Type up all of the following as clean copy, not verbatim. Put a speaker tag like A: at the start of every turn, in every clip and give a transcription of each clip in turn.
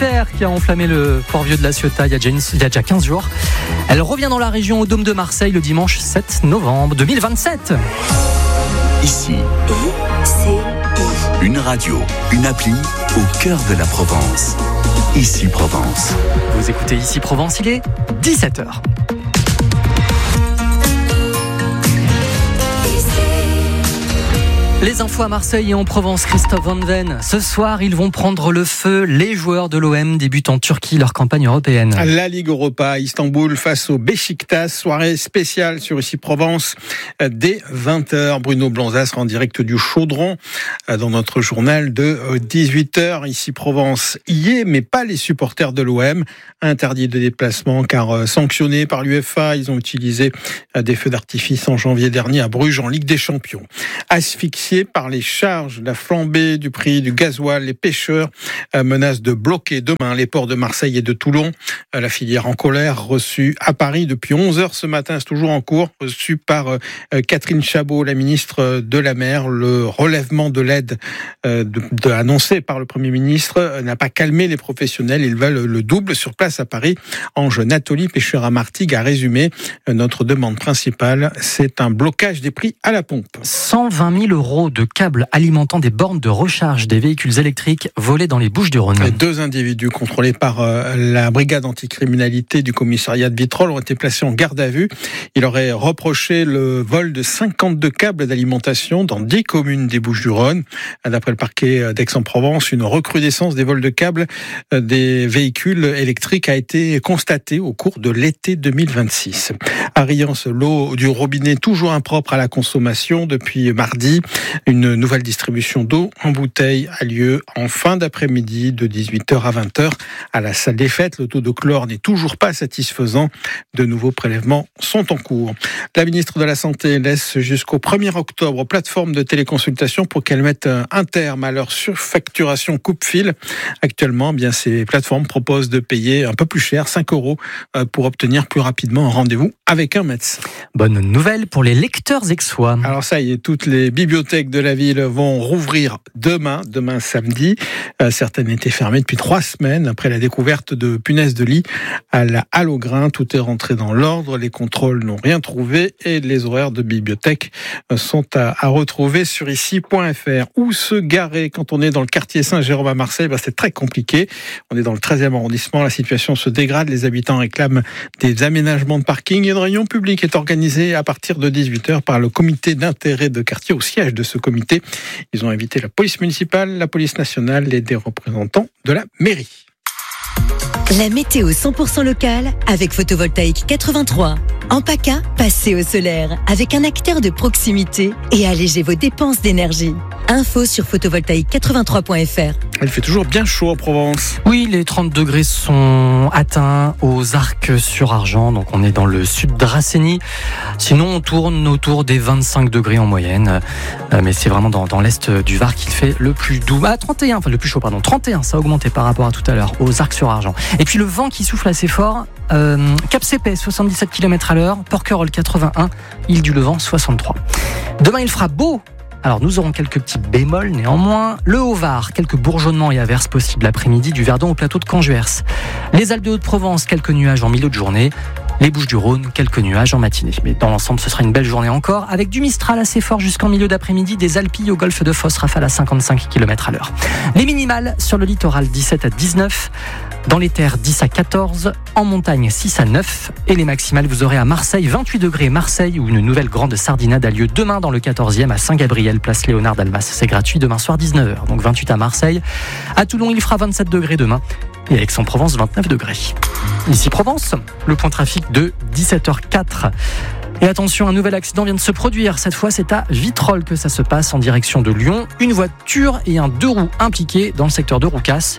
A: Jennifer qui a enflammé le Port-Vieux de la Ciotat il y a déjà 15 jours. Elle revient dans la région au Dôme de Marseille le dimanche 7 novembre 2027.
B: Ici, une radio, une appli au cœur de la Provence. Ici Provence.
A: Vous écoutez Ici Provence, il est 17h. Les infos à Marseille et en Provence, Christophe Van Ven. Ce soir, ils vont prendre le feu. Les joueurs de l'OM débutent en Turquie leur campagne européenne.
C: La Ligue Europa à Istanbul face au Beşiktaş. Soirée spéciale sur Ici Provence dès 20h. Bruno Blanzas sera en direct du Chaudron dans notre journal de 18h. Ici Provence y est, mais pas les supporters de l'OM. Interdits de déplacement car sanctionnés par l'UEFA. Ils ont utilisé des feux d'artifice en janvier dernier à Bruges en Ligue des Champions. Asphyxiés par les charges, la flambée du prix du gasoil, les pêcheurs menacent de bloquer demain les ports de Marseille et de Toulon. La filière en colère reçue à Paris depuis 11h ce matin, c'est toujours en cours, reçue par Catherine Chabot, la ministre de la Mer. Le relèvement de l'aide annoncé par le Premier ministre n'a pas calmé les professionnels. Ils veulent le double sur place à Paris. Ange Nathalie, pêcheur à Martigues, a résumé notre demande principale, c'est un blocage des prix à la pompe.
A: 120 000 € de câbles alimentant des bornes de recharge des véhicules électriques volés dans les Bouches-du-Rhône.
C: 2 individus contrôlés par la brigade anticriminalité du commissariat de Vitrolles ont été placés en garde à vue. Il aurait reproché le vol de 52 câbles d'alimentation dans 10 communes des Bouches-du-Rhône. D'après le parquet d'Aix-en-Provence, une recrudescence des vols de câbles des véhicules électriques a été constatée au cours de l'été 2026. À Riance, l'eau du robinet toujours impropre à la consommation depuis mardi. Une nouvelle distribution d'eau en bouteille a lieu en fin d'après-midi de 18h à 20h à la salle des fêtes. Le taux de chlore n'est toujours pas satisfaisant. De nouveaux prélèvements sont en cours. La ministre de la Santé laisse jusqu'au 1er octobre aux plateformes de téléconsultation pour qu'elles mettent un terme à leur surfacturation coupe-fil. Actuellement, ces plateformes proposent de payer un peu plus cher, 5 € pour obtenir plus rapidement un rendez-vous avec un médecin.
A: Bonne nouvelle pour les lecteurs aixois.
C: Alors ça y est, toutes les bibliothèques de la ville vont rouvrir demain samedi. Certaines étaient fermées depuis 3 semaines après la découverte de punaises de lit à la Halle aux Grains. Tout est rentré dans l'ordre, les contrôles n'ont rien trouvé et les horaires de bibliothèque sont à retrouver sur ici.fr. Où se garer quand on est dans le quartier Saint-Jérôme à Marseille? C'est très compliqué. On est dans le 13e arrondissement, la situation se dégrade, les habitants réclament des aménagements de parking et une réunion publique est organisée à partir de 18h par le comité d'intérêt de quartier. Au siège de ce comité, ils ont invité la police municipale, la police nationale et des représentants de la mairie.
D: La météo 100% locale avec Photovoltaïque 83. En PACA, passez au solaire avec un acteur de proximité et allégez vos dépenses d'énergie. Info sur photovoltaïque83.fr.
C: Il fait toujours bien chaud en Provence.
A: Oui, les 30 degrés sont atteints aux Arcs-sur-Argent, donc on est dans le sud de Racény. Sinon, on tourne autour des 25 degrés en moyenne, mais c'est vraiment dans l'est du Var qu'il fait le plus doux. 31, enfin le plus chaud, pardon. 31, ça a augmenté par rapport à tout à l'heure, aux Arcs-sur-Argent. Et puis le vent qui souffle assez fort, Cap CP 77 km/h, Porquerolles 81, Île du Levant 63. Demain, il fera beau. Alors nous aurons quelques petits bémols néanmoins. Le Haut-Var, quelques bourgeonnements et averses possibles l'après-midi du Verdon au plateau de Canjuers. Les Alpes de Haute-Provence, quelques nuages en milieu de journée. Les Bouches-du-Rhône, quelques nuages en matinée. Mais dans l'ensemble, ce sera une belle journée encore, avec du Mistral assez fort jusqu'en milieu d'après-midi, des Alpilles au golfe de Fos, rafale à 55 km/h. Les minimales sur le littoral 17 à 19, dans les terres 10 à 14, en montagne 6 à 9, et les maximales vous aurez à Marseille 28 degrés. Marseille, où une nouvelle grande sardinade a lieu demain dans le 14e à Saint-Gabriel, place Léonard d'Almas. C'est gratuit demain soir 19h, donc 28 à Marseille. À Toulon, il fera 27 degrés demain. Et à Aix-en-Provence, 29 degrés. Ici Provence, le point trafic de 17h04. Et attention, un nouvel accident vient de se produire. Cette fois, c'est à Vitrolles que ça se passe en direction de Lyon. Une voiture et un 2 roues impliqués dans le secteur du Roucas.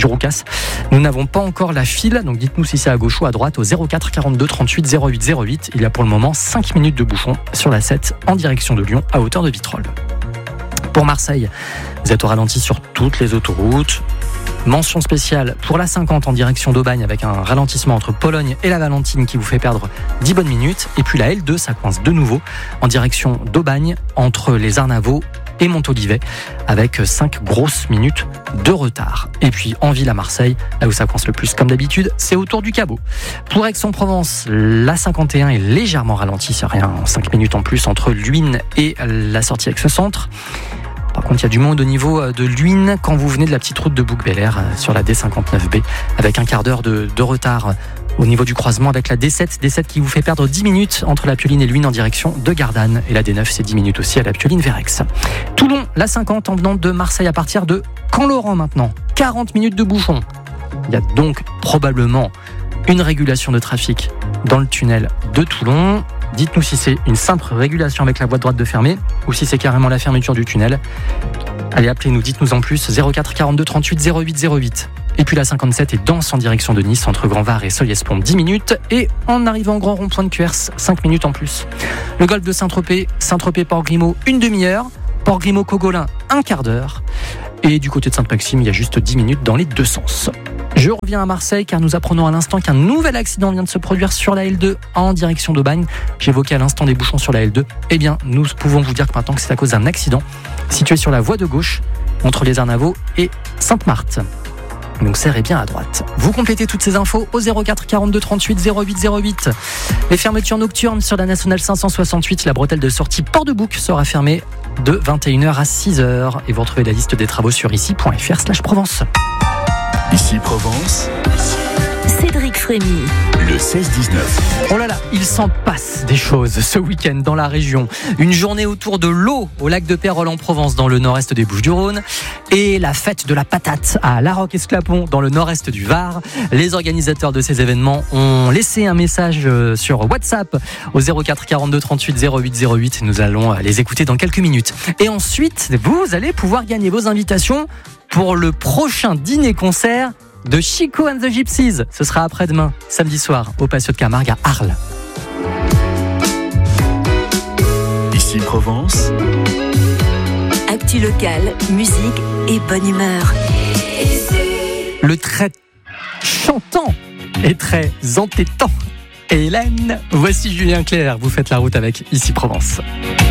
A: Nous n'avons pas encore la file, donc dites-nous si c'est à gauche ou à droite au 04 42 38 08 08. Il y a pour le moment 5 minutes de bouchon sur la 7 en direction de Lyon à hauteur de Vitrolles. Pour Marseille, vous êtes au ralenti sur toutes les autoroutes. Mention spéciale pour la 50 en direction d'Aubagne avec un ralentissement entre Pologne et la Valentine qui vous fait perdre 10 bonnes minutes. Et puis la L2, ça coince de nouveau en direction d'Aubagne entre les Arnavaux et Montolivet avec 5 grosses minutes de retard. Et puis en ville à Marseille, là où ça coince le plus comme d'habitude, c'est autour du Caveau. Pour Aix-en-Provence, la 51 est légèrement ralentie, c'est rien, 5 minutes en plus entre Luynes et la sortie Aix-Centre. Par contre, il y a du monde au niveau de Luynes quand vous venez de la petite route de Bouc-Bel-Air sur la D59B, avec un quart d'heure de retard au niveau du croisement avec la D7 qui vous fait perdre 10 minutes entre la Pioline et Luynes en direction de Gardanne. Et la D9, c'est 10 minutes aussi à la Pioline vers Aix. Toulon, la 50 en venant de Marseille à partir de Camp-Laurent maintenant. 40 minutes de bouchon. Il y a donc probablement une régulation de trafic dans le tunnel de Toulon. Dites-nous si c'est une simple régulation avec la voie droite de fermée ou si c'est carrément la fermeture du tunnel. Allez, appelez-nous, dites-nous en plus, 04 42 38 08 08. Et puis la 57 est dense en direction de Nice, entre Grand-Var et Solliès-Pont, 10 minutes. Et en arrivant au grand rond-point de Cuers, 5 minutes en plus. Le golfe de Saint-Tropez, Saint-Tropez-Port-Grimaud, une demi-heure. Port-Grimaud-Cogolin, un quart d'heure. Et du côté de Sainte-Maxime, il y a juste 10 minutes dans les deux sens. Je reviens à Marseille car nous apprenons à l'instant qu'un nouvel accident vient de se produire sur la L2 en direction d'Aubagne. J'évoquais à l'instant des bouchons sur la L2. Eh bien, nous pouvons vous dire que maintenant que c'est à cause d'un accident situé sur la voie de gauche entre les Arnavaux et Sainte-Marthe. Donc serrez bien à droite. Vous complétez toutes ces infos au 04 42 38 08 08. Les fermetures nocturnes sur la nationale 568, la bretelle de sortie Port-de-Bouc sera fermée de 21h à 6h. Et vous retrouvez la liste des travaux sur ici.fr/Provence.
B: Ici Provence,
D: Cédric Frémy.
B: le 16-19.
A: Oh là là, il s'en passe des choses ce week-end dans la région. Une journée autour de l'eau au lac de Pérol en Provence dans le nord-est des Bouches-du-Rhône et la fête de la patate à La Roque-Esclapon dans le nord-est du Var. Les organisateurs de ces événements ont laissé un message sur WhatsApp au 04 42 38 08 08. Nous allons les écouter dans quelques minutes. Et ensuite, vous allez pouvoir gagner vos invitations pour le prochain dîner-concert de Chico and the Gypsies. Ce sera après-demain, samedi soir, au Patio de Camargue à Arles.
B: Ici Provence,
D: Actu locale, musique et bonne humeur.
A: Le très chantant et très entêtant Hélène. Voici Julien Clerc, vous faites la route avec Ici Provence.